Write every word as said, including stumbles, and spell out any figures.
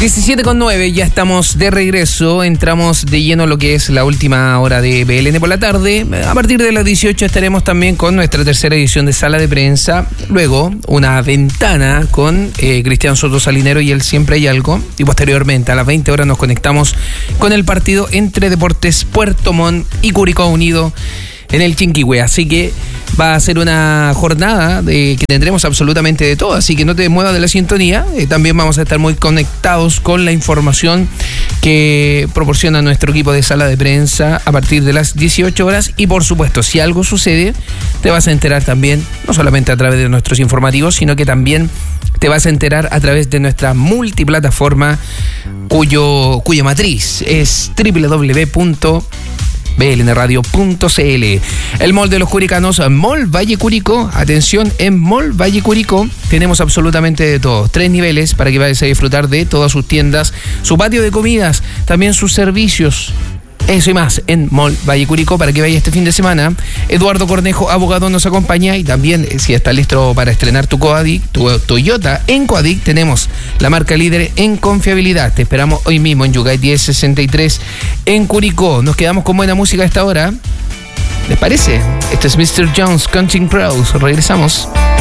diecisiete con nueve, ya estamos de regreso, entramos de lleno a lo que es la última hora de B L N por la tarde. A partir de las dieciocho estaremos también con nuestra tercera edición de Sala de Prensa, luego una ventana con eh, Cristian Soto Salinero y el Siempre Hay Algo, y posteriormente a las veinte horas nos conectamos con el partido entre Deportes Puerto Montt y Curicó Unido en el Chinquihue, así que va a ser una jornada de que tendremos absolutamente de todo, así que no te muevas de la sintonía. Eh, también vamos a estar muy conectados con la información que proporciona nuestro equipo de Sala de Prensa a partir de las dieciocho horas, y por supuesto, si algo sucede, te vas a enterar también, no solamente a través de nuestros informativos, sino que también te vas a enterar a través de nuestra multiplataforma, cuyo, cuya matriz es doble u doble u doble u punto b l n radio punto c l. El Mall de los Curicanos, Mall Valle Curicó. Atención, en Mall Valle Curicó tenemos absolutamente de todo. Tres niveles para que vayas a disfrutar de todas sus tiendas, su patio de comidas, también sus servicios. Eso y más en Mall Valle Curicó para que vaya este fin de semana. Eduardo Cornejo, abogado, nos acompaña, y también si estás listo para estrenar tu Coadic, tu Toyota en Coadic, tenemos la marca líder en confiabilidad. Te esperamos hoy mismo en Yungay diez sesenta y tres en Curicó. Nos quedamos con buena música a esta hora. ¿Les parece? Esto es mister Jones, Counting Crows. Regresamos.